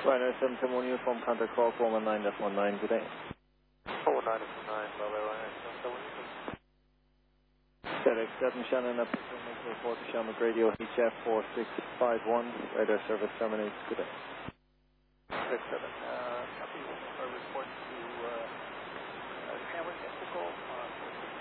Ryanair 771 uniform, contact call 419.19 today. 419.19, Bye-bye, Ryanair 771. FedEx 7 Shannon, up to report to Shamrock Radio, HF 4651, radar service terminates today. FedEx 7, copy, report to Shamrock Technical.